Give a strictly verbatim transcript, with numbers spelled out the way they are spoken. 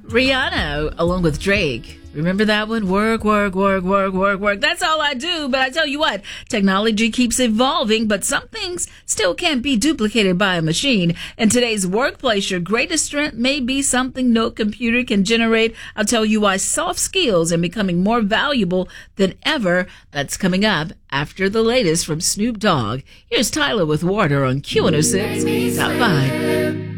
Rihanna, along with Drake. Remember that one? Work, work, work, work, work, work. That's all I do. But I tell you what, technology keeps evolving, but some things still can't be duplicated by a machine. In today's workplace, your greatest strength may be something no computer can generate. I'll tell you why soft skills are becoming more valuable than ever. That's coming up after the latest from Snoop Dogg. Here's Tyler with Water on Q one oh six. Top five.